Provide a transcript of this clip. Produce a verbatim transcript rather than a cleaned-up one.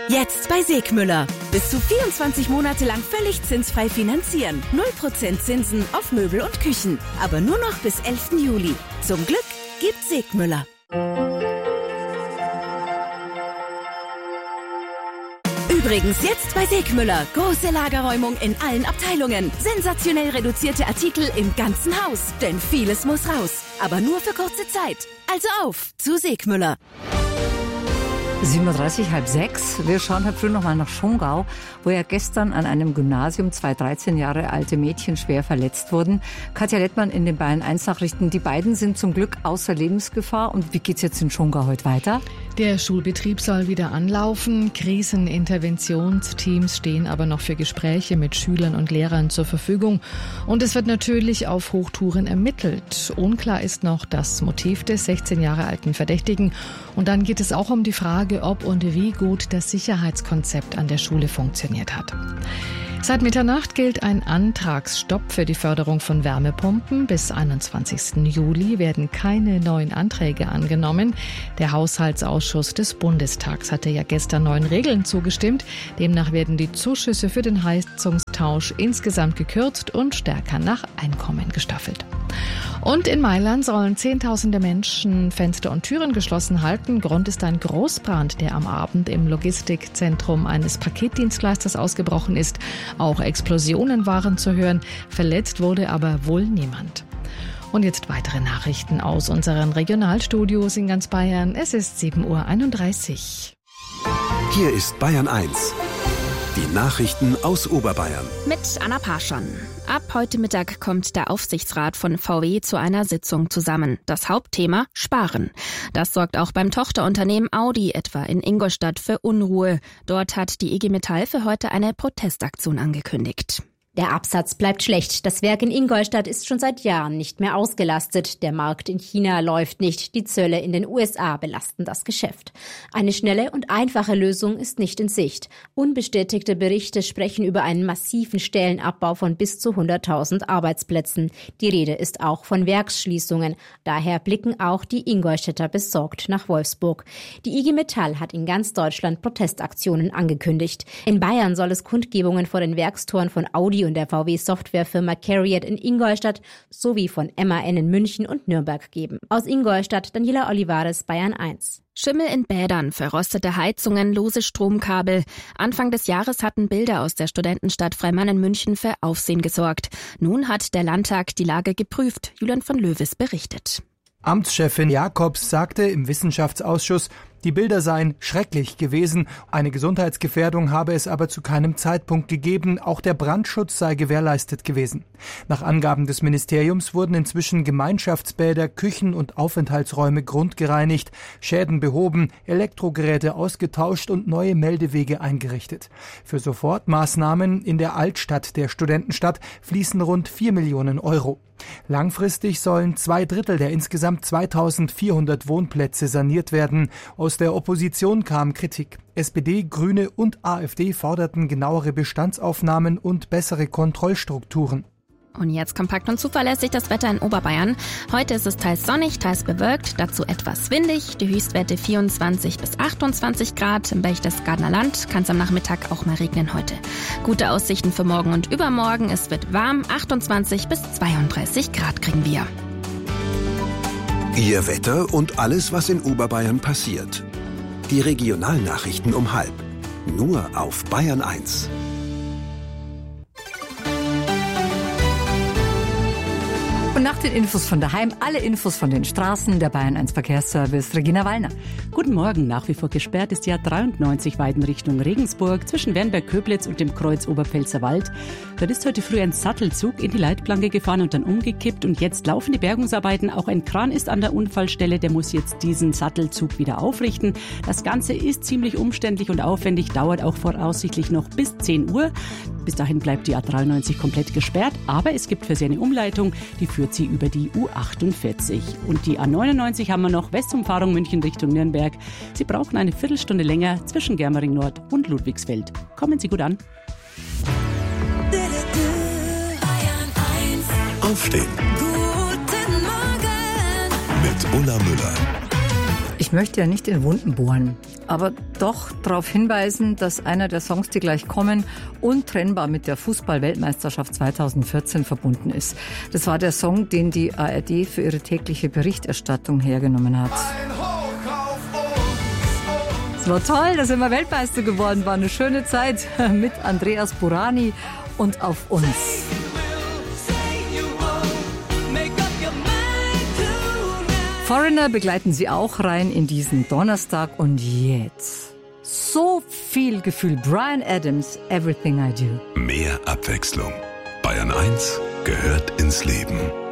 Jetzt bei Segmüller. Bis zu vierundzwanzig Monate lang völlig zinsfrei finanzieren. null Prozent Zinsen auf Möbel und Küchen. Aber nur noch bis elften Juli. Zum Glück gibt Segmüller. Übrigens jetzt bei Segmüller. Große Lagerräumung in allen Abteilungen. Sensationell reduzierte Artikel im ganzen Haus. Denn vieles muss raus. Aber nur für kurze Zeit. Also auf zu Segmüller. sieben Uhr dreißig, halb sechs. Wir schauen heute früh nochmal nach Schongau, wo ja gestern an einem Gymnasium zwei dreizehn Jahre alte Mädchen schwer verletzt wurden. Katja Lettmann in den Bayern eins Nachrichten. Die beiden sind zum Glück außer Lebensgefahr. Und wie geht's jetzt in Schongau heute weiter? Der Schulbetrieb soll wieder anlaufen. Kriseninterventionsteams stehen aber noch für Gespräche mit Schülern und Lehrern zur Verfügung. Und es wird natürlich auf Hochtouren ermittelt. Unklar ist noch das Motiv des sechzehn Jahre alten Verdächtigen. Und dann geht es auch um die Frage, ob und wie gut das Sicherheitskonzept an der Schule funktioniert hat. Seit Mitternacht gilt ein Antragsstopp für die Förderung von Wärmepumpen. Bis einundzwanzigsten Juli werden keine neuen Anträge angenommen. Der Haushaltsausschuss des Bundestags hatte ja gestern neuen Regeln zugestimmt. Demnach werden die Zuschüsse für den Heizungstausch insgesamt gekürzt und stärker nach Einkommen gestaffelt. Und in Mailand sollen Zehntausende Menschen Fenster und Türen geschlossen halten. Grund ist ein Großbrand, der am Abend im Logistikzentrum eines Paketdienstleisters ausgebrochen ist. Auch Explosionen waren zu hören. Verletzt wurde aber wohl niemand. Und jetzt weitere Nachrichten aus unseren Regionalstudios in ganz Bayern. Es ist sieben Uhr einunddreißig. Hier ist Bayern eins. Die Nachrichten aus Oberbayern. Mit Anna Parschon. Ab heute Mittag kommt der Aufsichtsrat von V W zu einer Sitzung zusammen. Das Hauptthema: Sparen. Das sorgt auch beim Tochterunternehmen Audi etwa in Ingolstadt für Unruhe. Dort hat die I G Metall für heute eine Protestaktion angekündigt. Der Absatz bleibt schlecht. Das Werk in Ingolstadt ist schon seit Jahren nicht mehr ausgelastet. Der Markt in China läuft nicht. Die Zölle in den U S A belasten das Geschäft. Eine schnelle und einfache Lösung ist nicht in Sicht. Unbestätigte Berichte sprechen über einen massiven Stellenabbau von bis zu hunderttausend Arbeitsplätzen. Die Rede ist auch von Werksschließungen. Daher blicken auch die Ingolstädter besorgt nach Wolfsburg. Die I G Metall hat in ganz Deutschland Protestaktionen angekündigt. In Bayern soll es Kundgebungen vor den Werkstoren von Audi und der V W-Softwarefirma Cariad in Ingolstadt sowie von M A N in München und Nürnberg geben. Aus Ingolstadt Daniela Olivares, Bayern eins. Schimmel in Bädern, verrostete Heizungen, lose Stromkabel. Anfang des Jahres hatten Bilder aus der Studentenstadt Freimann in München für Aufsehen gesorgt. Nun hat der Landtag die Lage geprüft. Julian von Löwes berichtet. Amtschefin Jakobs sagte im Wissenschaftsausschuss, die Bilder seien schrecklich gewesen. Eine Gesundheitsgefährdung habe es aber zu keinem Zeitpunkt gegeben. Auch der Brandschutz sei gewährleistet gewesen. Nach Angaben des Ministeriums wurden inzwischen Gemeinschaftsbäder, Küchen und Aufenthaltsräume grundgereinigt, Schäden behoben, Elektrogeräte ausgetauscht und neue Meldewege eingerichtet. Für Sofortmaßnahmen in der Altstadt der Studentenstadt fließen rund vier Millionen Euro. Langfristig sollen zwei Drittel der insgesamt zweitausendvierhundert Wohnplätze saniert werden. Aus der Opposition kam Kritik. S P D, Grüne und A f D forderten genauere Bestandsaufnahmen und bessere Kontrollstrukturen. Und jetzt kompakt und zuverlässig das Wetter in Oberbayern. Heute ist es teils sonnig, teils bewölkt, dazu etwas windig. Die Höchstwerte vierundzwanzig bis achtundzwanzig Grad. Im Berchtesgadener Land kann es am Nachmittag auch mal regnen heute. Gute Aussichten für morgen und übermorgen. Es wird warm, achtundzwanzig bis zweiunddreißig Grad kriegen wir. Ihr Wetter und alles, was in Oberbayern passiert. Die Regionalnachrichten um halb. Nur auf Bayern eins. Und nach den Infos von daheim, alle Infos von den Straßen, der Bayern eins Verkehrsservice, Regina Wallner. Guten Morgen, nach wie vor gesperrt ist die A dreiundneunzig Weiden Richtung Regensburg zwischen Wernberg-Köblitz und dem Kreuz Oberpfälzer Wald. Dort ist heute früh ein Sattelzug in die Leitplanke gefahren und dann umgekippt und jetzt laufen die Bergungsarbeiten. Auch ein Kran ist an der Unfallstelle, der muss jetzt diesen Sattelzug wieder aufrichten. Das Ganze ist ziemlich umständlich und aufwendig, dauert auch voraussichtlich noch bis zehn Uhr. Bis dahin bleibt die A dreiundneunzig komplett gesperrt, aber es gibt für sie eine Umleitung, die führt sie über die U achtundvierzig. Und die A neunundneunzig haben wir noch, Westumfahrung München Richtung Nürnberg. Sie brauchen eine Viertelstunde länger zwischen Germering Nord und Ludwigsfeld. Kommen Sie gut an. Aufstehen. Guten Morgen. Mit Ulla Müller. Ich möchte ja nicht in Wunden bohren, aber doch darauf hinweisen, dass einer der Songs, die gleich kommen, untrennbar mit der Fußball-Weltmeisterschaft zweitausendvierzehn verbunden ist. Das war der Song, den die A R D für ihre tägliche Berichterstattung hergenommen hat. Es war toll, da sind wir Weltmeister geworden, war eine schöne Zeit mit Andreas Burani und Auf uns. Foreigner begleiten Sie auch rein in diesen Donnerstag und jetzt so viel Gefühl. Bryan Adams, Everything I Do. Mehr Abwechslung. Bayern eins gehört ins Leben.